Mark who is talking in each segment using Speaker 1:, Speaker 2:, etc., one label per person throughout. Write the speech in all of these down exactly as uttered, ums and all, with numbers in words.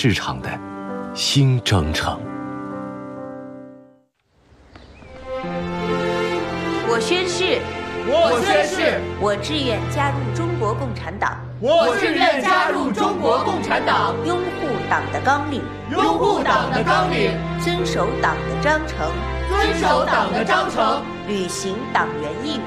Speaker 1: 市场的新征程。
Speaker 2: 我宣誓，
Speaker 3: 我宣誓，
Speaker 2: 我志愿加入中国共产党。
Speaker 3: 我志愿加入中国共产党，
Speaker 2: 拥护党的纲领，
Speaker 3: 拥护党的纲领，
Speaker 2: 遵守党的章程，
Speaker 3: 遵守党的章程，
Speaker 2: 履行党员义务。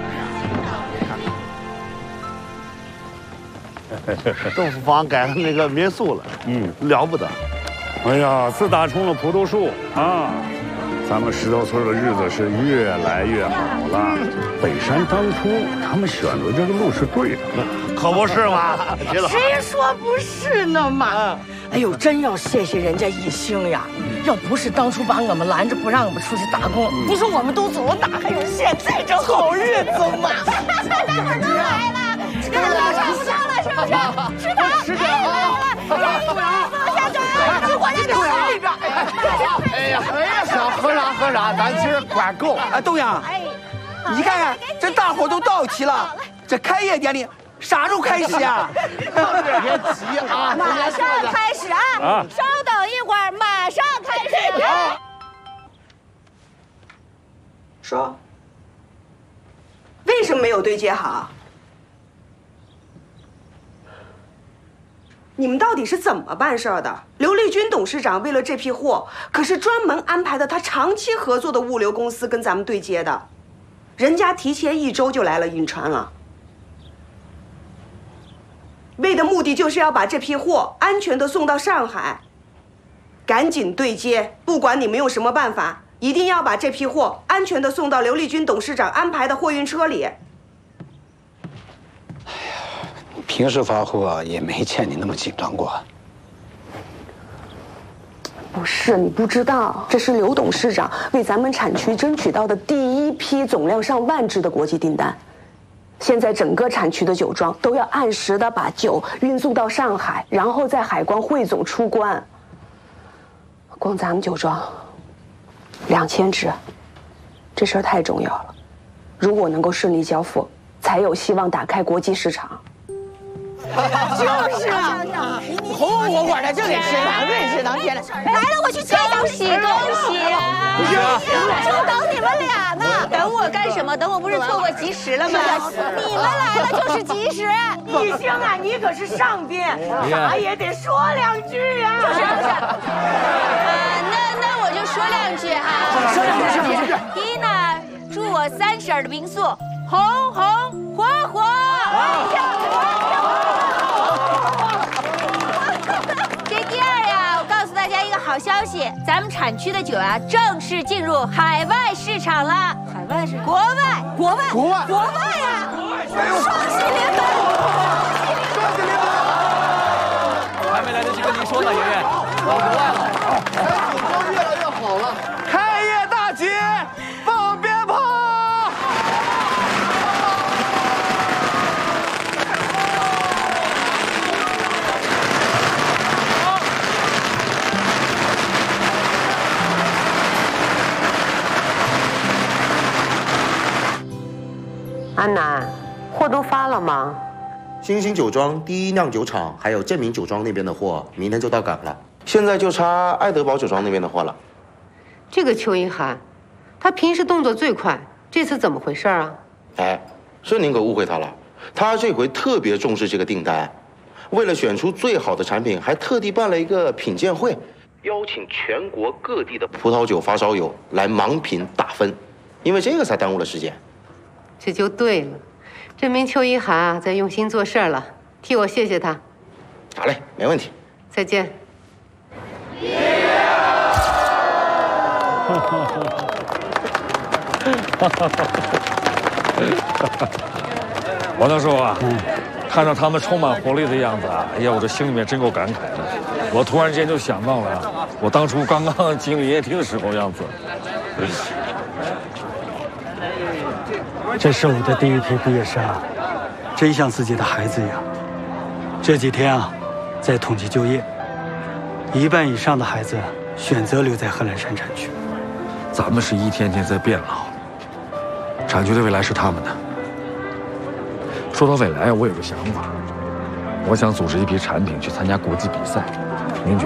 Speaker 4: 豆腐坊改成那个民宿了，嗯，了不得。
Speaker 5: 哎呀，自打种了葡萄树啊，咱们石头村的日子是越来越好了。北山当初他们选择这个路是对的，
Speaker 4: 可不是嘛？
Speaker 6: 谁说不是呢嘛？哎呦，真要谢谢人家一兴呀！要不是当初把我们拦着不让我们出去打工，你说我们都走了，哪还有现在这好日子嘛？大伙儿都来了，吃的都上不上了，是不是？吃糖，吃糖，来一碗，放下转，去我这边里边。
Speaker 7: 哎呀，哎呀，想喝啥喝啥，咱今儿管够。
Speaker 8: 哎，东阳，你看看这大伙都到齐了，这开业典礼啥时候开始啊？
Speaker 7: 别急啊，
Speaker 6: 马上开始啊！啊，稍等一会儿，马上开始。啊、
Speaker 9: 说，为什么没有对接好？你们到底是怎么办事儿的？刘立军董事长为了这批货，可是专门安排的他长期合作的物流公司跟咱们对接的，人家提前一周就来了运船了。为的目的就是要把这批货安全的送到上海，赶紧对接，不管你们用什么办法，一定要把这批货安全的送到刘立军董事长安排的货运车里。
Speaker 10: 哎呀，平时发货也没见你那么紧张过。
Speaker 9: 不是，你不知道，这是刘董事长为咱们产区争取到的第一批总量上万只的国际订单。现在整个产区的酒庄都要按时的把酒运送到上海，然后在海关汇总出关。光咱们酒庄两千只，这事儿太重要了。如果能够顺利交付，才有希望打开国际市场。
Speaker 6: 就是啊，红红火火的就得吃糖，瑞士糖甜的。来了，我去接
Speaker 2: 恭喜恭喜！
Speaker 6: 不是，就等你们俩呢。
Speaker 2: 等我干什么？等我不是错过吉时了吗？
Speaker 6: 你们来了就是吉时。一兴啊，你可是上宾，啥也得说两句啊。
Speaker 2: 就是就是。呃，那那我就说两句哈。
Speaker 6: 说两句，说两句。
Speaker 2: 第一呢，祝我三婶的民宿红红火火。这第二呀，我告诉大家一个好消息，咱们产区的酒啊，正式进入海外市场了。海外是国外，
Speaker 6: 国外，
Speaker 8: 国外，
Speaker 6: 国外呀！双喜临门，
Speaker 3: 双喜临门！
Speaker 11: 还没来得及跟您说呢，爷爷，
Speaker 3: 国外了，哎，酒庄越来越好了，
Speaker 8: 开业大吉，放鞭炮！
Speaker 9: 安南，货都发了吗？
Speaker 12: 新兴酒庄、第一酿酒厂还有正明酒庄那边的货，明天就到港了。现在就差爱德堡酒庄那边的货了。
Speaker 13: 这个邱一涵，他平时动作最快，这次怎么回事啊？
Speaker 12: 哎，是您可误会他了。他这回特别重视这个订单，为了选出最好的产品，还特地办了一个品鉴会，邀请全国各地的葡萄酒发烧友来盲品打分，因为这个才耽误了时间。
Speaker 13: 这就对了，证明邱一涵啊在用心做事了，替我谢谢他。
Speaker 12: 好嘞，没问题。
Speaker 13: 再见。
Speaker 5: 王教授啊，嗯、看到他们充满活力的样子啊，哎呀，我这心里面真够感慨的。我突然间就想到了我当初刚刚进营业厅的时候样子。
Speaker 14: 这是我的第一批毕业生啊，真像自己的孩子一样。这几天啊，在统计就业，一半以上的孩子选择留在贺兰山产区。
Speaker 5: 咱们是一天天在变老，产区的未来是他们的。说到未来，我有个想法，我想组织一批产品去参加国际比赛。您觉得？